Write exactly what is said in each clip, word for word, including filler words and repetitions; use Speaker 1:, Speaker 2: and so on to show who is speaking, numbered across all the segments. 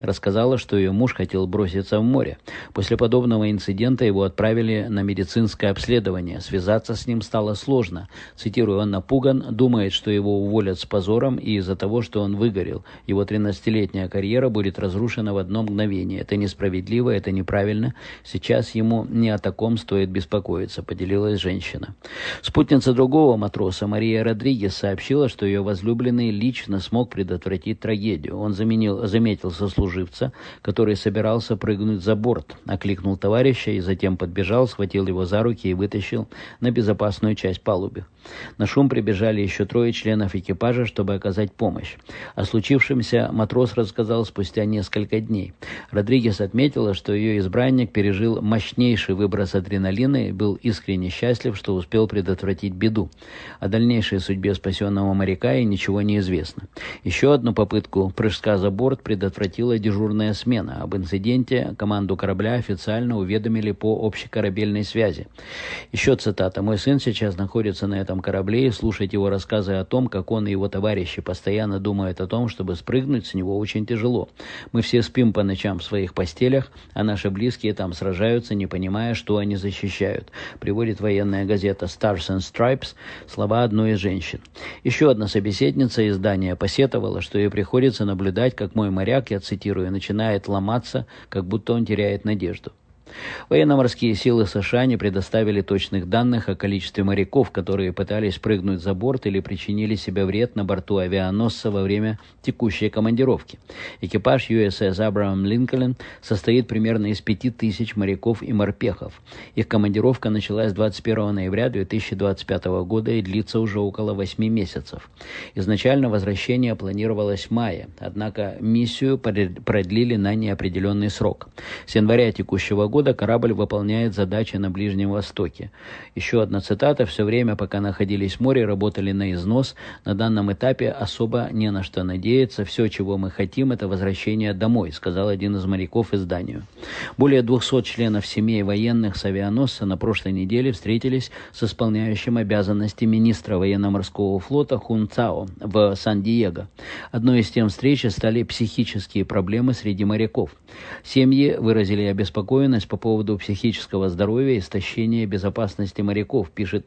Speaker 1: Рассказала, что ее муж хотел броситься в море. После подобного инцидента его отправили на медицинское обследование. Связаться с ним стало сложно. Цитирую, он напуган, думает, что его уволят с позором и из-за того, что он выгорел. Его тринадцатилетняя карьера будет разрушена в одно мгновение. Это несправедливо, это неправильно. Сейчас ему не о таком стоит беспокоиться, поделилась женщина. Спутница другого матроса, Мария Родригес, сообщила, что ее возлюбленный лично смог предотвратить трагедию. Он заменил, заметил сослуживца, который собирался прыгнуть за борт, окликнул товарища и затем подбежал, схватил его за руки и вытащил на безопасную часть палубы. На шум прибежали еще трое членов экипажа, чтобы оказать помощь. О случившемся матрос рассказал спустя несколько дней. Родригес отметила, что ее избранник пережил мощнейший выброс адреналина и был искренне счастлив, что успел предотвратить беду. О дальнейшей судьбе спасенного моряка и ничего не известно. Еще одну попытку прыжка за борт предотвратила дежурная смена. Об инциденте команду корабля официально уведомили по общекорабельной связи. Еще цитата. «Мой сын сейчас находится на этом корабле, и слушать его рассказы о том, как он и его товарищи постоянно думают о том, чтобы спрыгнуть с него, очень тяжело. Мы все спим по ночам в своих постелях, а наши близкие там сражаются, не понимая, что они защищают», приводит военная газета Stars and Stripes слова одной из женщин. Еще одна собеседница издания посетовала, что ей приходится наблюдать, как мой моряк, я цитирую, начинает ломаться, как будто он теряет надежду. Военно-морские силы США не предоставили точных данных о количестве моряков, которые пытались прыгнуть за борт или причинили себе вред на борту авианосца во время текущей командировки. Экипаж ю эс эс Абрахам Линкольн состоит примерно из пяти тысяч моряков и морпехов. Их командировка началась двадцать первого ноября две тысячи двадцать пятого года и длится уже около восьми месяцев. Изначально возвращение планировалось в мае, однако миссию продлили на неопределенный срок. С января текущего года корабль выполняет задачи на Ближнем Востоке. Еще одна цитата. «Все время, пока находились в море, работали на износ. На данном этапе особо не на что надеяться. Все, чего мы хотим, это возвращение домой», сказал один из моряков изданию. Более двухсот членов семей военных с авианосца на прошлой неделе встретились с исполняющим обязанности министра военно-морского флота Хун Цао в Сан-Диего. Одной из тем встречи стали психические проблемы среди моряков. Семьи выразили обеспокоенность по поводу психического здоровья и истощения безопасности моряков, пишет,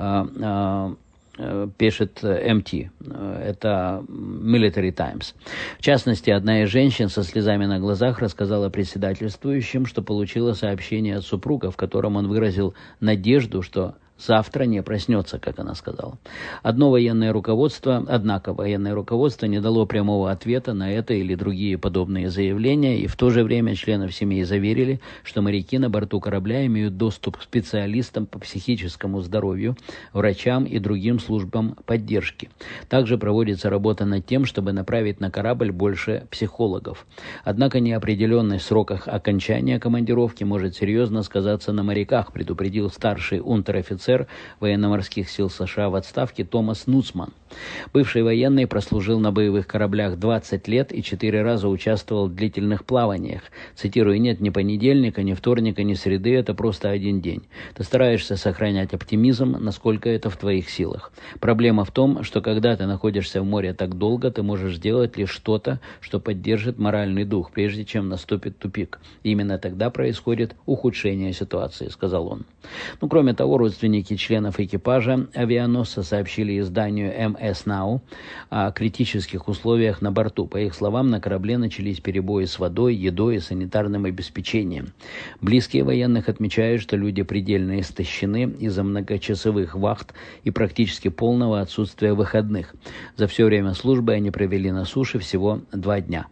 Speaker 1: э, э, пишет эм ти, это Military Times. В частности, одна из женщин со слезами на глазах рассказала председательствующим, что получила сообщение от супруга, в котором он выразил надежду, что завтра не проснется, как она сказала. Одно военное руководство, однако военное руководство не дало прямого ответа на это или другие подобные заявления, и в то же время членов семьи заверили, что моряки на борту корабля имеют доступ к специалистам по психическому здоровью, врачам и другим службам поддержки. Также проводится работа над тем, чтобы направить на корабль больше психологов. Однако неопределенность в сроках окончания командировки может серьезно сказаться на моряках, предупредил старший унтер-офицер военно-морских сил США в отставке Томас Нуцман. Бывший военный прослужил на боевых кораблях двадцать лет и четыре раза участвовал в длительных плаваниях. Цитирую, «Нет ни понедельника, ни вторника, ни среды, это просто один день. Ты стараешься сохранять оптимизм, насколько это в твоих силах. Проблема в том, что когда ты находишься в море так долго, ты можешь сделать лишь что-то, что поддержит моральный дух, прежде чем наступит тупик. И именно тогда происходит ухудшение ситуации», сказал он. Ну, кроме того, родственники членов экипажа авианосца сообщили изданию эм эс Now о критических условиях на борту. По их словам, на корабле начались перебои с водой, едой и санитарным обеспечением. Близкие военных отмечают, что люди предельно истощены из-за многочасовых вахт и практически полного отсутствия выходных. За все время службы они провели на суше всего два дня.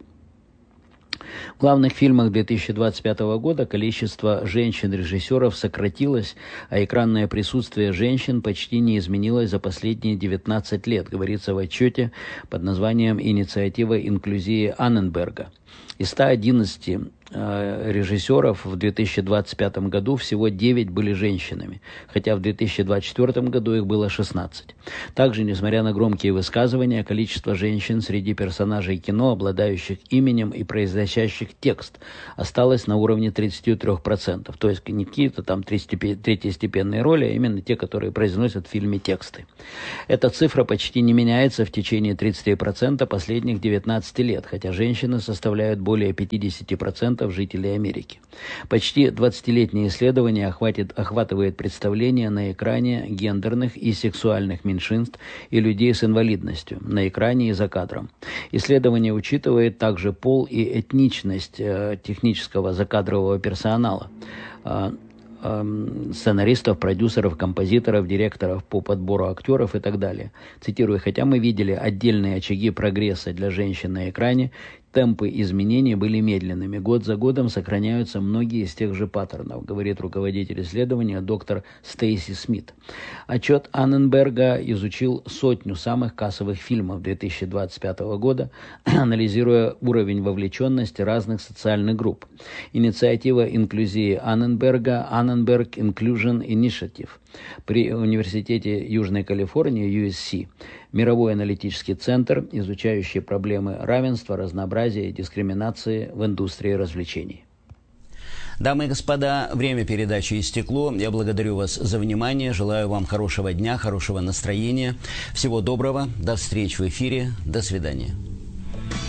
Speaker 1: В главных фильмах две тысячи двадцать пятого года количество женщин-режиссеров сократилось, а экранное присутствие женщин почти не изменилось за последние девятнадцать лет, говорится в отчете под названием «Инициатива инклюзии Анненберга». Из ста одиннадцати э, режиссеров в две тысячи двадцать пятом году всего девять были женщинами, хотя в две тысячи двадцать четвёртом году их было шестнадцать. Также, несмотря на громкие высказывания, количество женщин среди персонажей кино, обладающих именем и произносящих текст, осталось на уровне тридцати трёх процентов. То есть не какие-то там третьестепенные роли, а именно те, которые произносят в фильме тексты. Эта цифра почти не меняется в течение тридцати процентов последних девятнадцати лет, хотя женщины составляют составляют более пятьдесят процентов жителей Америки. Почти двадцатилетнее исследование охватит, охватывает представление на экране гендерных и сексуальных меньшинств и людей с инвалидностью, на экране и за кадром. Исследование учитывает также пол и этничность э, технического закадрового персонала, э, э, сценаристов, продюсеров, композиторов, директоров по подбору актеров и так далее. Цитирую: «Хотя мы видели отдельные очаги прогресса для женщин на экране, темпы изменений были медленными. Год за годом сохраняются многие из тех же паттернов», говорит руководитель исследования доктор Стейси Смит. Отчет Анненберга изучил сотню самых кассовых фильмов две тысячи двадцать пятого года, анализируя уровень вовлеченности разных социальных групп. Инициатива инклюзии Анненберга Annenberg Inclusion Initiative при Университете Южной Калифорнии ю эс си, мировой аналитический центр, изучающий проблемы равенства, разнообразия и дискриминации в индустрии развлечений.
Speaker 2: Дамы и господа, время передачи истекло. Я благодарю вас за внимание. Желаю вам хорошего дня, хорошего настроения. Всего доброго. До встречи в эфире. До свидания.